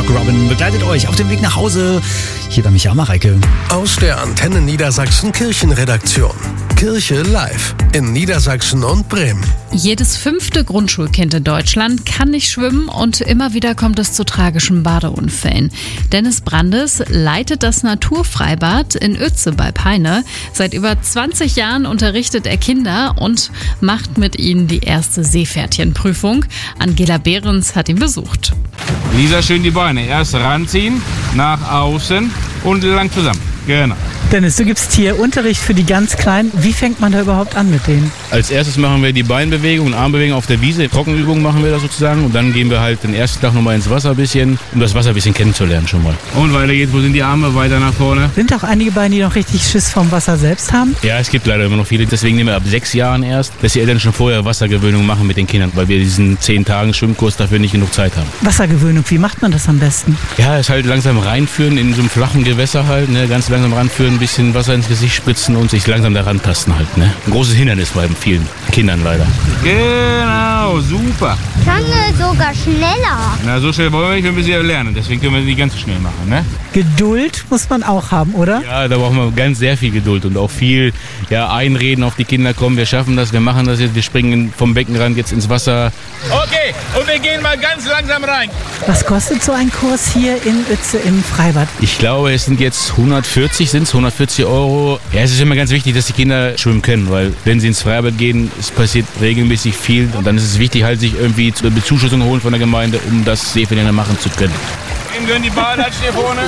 Robin begleitet euch auf dem Weg nach Hause. Hier bei Michael Mareike. Aus der Antenne Niedersachsen Kirchenredaktion. Kirche live in Niedersachsen und Bremen. Jedes 5. Grundschulkind in Deutschland kann nicht schwimmen und immer wieder kommt es zu tragischen Badeunfällen. Dennis Brandes leitet das Naturfreibad in Uetze bei Peine. Seit über 20 Jahren unterrichtet er Kinder und macht mit ihnen die erste Seepferdchenprüfung. Angela Behrens hat ihn besucht. Lisa, schön die Beine. Erst ranziehen, nach außen und lang zusammen. Genau. Dennis, du gibst hier Unterricht für die ganz Kleinen. Wie fängt man da überhaupt an mit denen? Als erstes machen wir die Beinbewegung und Armbewegung auf der Wiese. Trockenübungen machen wir da sozusagen. Und dann gehen wir halt den ersten Tag nochmal ins Wasser ein bisschen, um das Wasser ein bisschen kennenzulernen schon mal. Und weiter geht's. Wo sind die Arme? Weiter nach vorne. Sind auch einige Beine, die noch richtig Schiss vom Wasser selbst haben? Ja, es gibt leider immer noch viele. Deswegen nehmen wir ab 6 Jahren erst, dass die Eltern schon vorher Wassergewöhnung machen mit den Kindern, weil wir diesen 10 Tagen Schwimmkurs dafür nicht genug Zeit haben. Wassergewöhnung, wie macht man das am besten? Ja, es halt langsam reinführen in so einem flachen Gewässer halt, ne? Ganz langsam ranführen, ein bisschen Wasser ins Gesicht spritzen und sich langsam daran tasten halt, ne? Ein großes Hindernis bei vielen Kindern leider. Genau, super. Kann sogar schneller. Na, so schnell wollen wir nicht, wir müssen ja lernen, deswegen können wir nicht ganz so schnell machen, ne? Geduld muss man auch haben, oder? Ja, da brauchen wir sehr viel Geduld und auch viel Einreden auf die Kinder. Komm, wir schaffen das, wir machen das jetzt, wir springen vom Beckenrand jetzt ins Wasser. Okay, und wir gehen mal ganz langsam rein. Was kostet so ein Kurs hier in Uetze im Freibad? Ich glaube, es sind jetzt 140 €. Ja, es ist immer ganz wichtig, dass die Kinder schwimmen können, weil wenn sie ins Freibad gehen, es passiert regelmäßig viel und dann ist es wichtig, halt sich irgendwie eine Bezuschussung holen von der Gemeinde, um das Seepferdchen machen zu können. Wem gehören die Badelatschen hier vorne?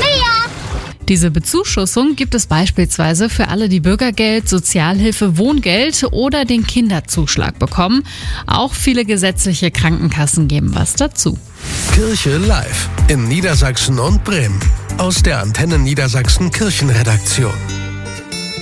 Diese Bezuschussung gibt es beispielsweise für alle, die Bürgergeld, Sozialhilfe, Wohngeld oder den Kinderzuschlag bekommen. Auch viele gesetzliche Krankenkassen geben was dazu. Kirche live in Niedersachsen und Bremen. Aus der Antenne Niedersachsen Kirchenredaktion.